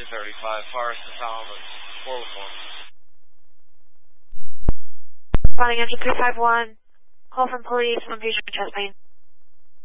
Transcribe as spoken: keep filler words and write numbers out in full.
two thirty-five, Forest to Solomon, four oh four. Running engine three five one, call from police, one patient chest pain.